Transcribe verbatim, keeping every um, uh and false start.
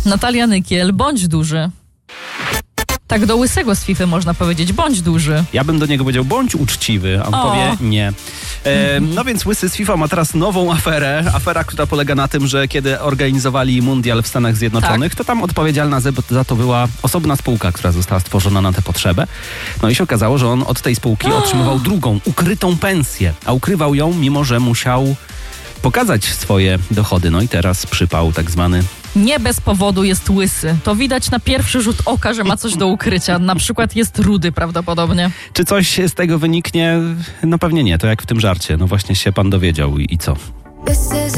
Natalia Nykiel, bądź duży. Tak do łysego z Fify można powiedzieć, bądź duży. Ja bym do niego powiedział, bądź uczciwy, a on O. powie nie. E, no więc łysy z FIFA ma teraz nową aferę. Afera, która polega na tym, że kiedy organizowali mundial w Stanach Zjednoczonych, Tak. to tam odpowiedzialna za, za to była osobna spółka, która została stworzona na tę potrzebę. No i się okazało, że on od tej spółki otrzymywał drugą, ukrytą pensję, a ukrywał ją, mimo że musiał pokazać swoje dochody. No i teraz przypał tak zwany. Nie bez powodu jest łysy. To widać na pierwszy rzut oka, że ma coś do ukrycia. Na przykład jest rudy prawdopodobnie. Czy coś z tego wyniknie? No pewnie nie, to jak w tym żarcie. No właśnie się pan dowiedział i, i co?